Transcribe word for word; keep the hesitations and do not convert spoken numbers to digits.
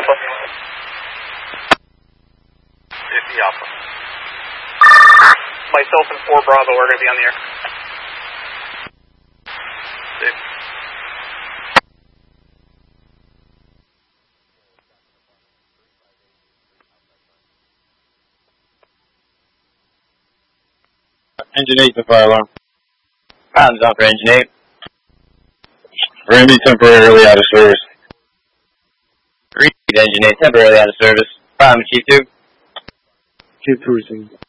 Alpha. fifty Alpha. Myself and four Bravo are going to be on the air. Six. Engine eight to fire alarm. Problems on for engine eight. We're going to be temporarily out of service. Read engine eight, temporarily out of service. Problem, Chief two. Chief two receiving.